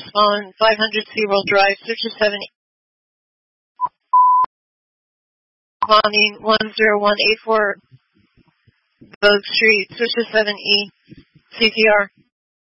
Fallen, 500 SeaWorld Drive, switch to 7. Responding 10184 Vogue Street, switch to 7E, CPR.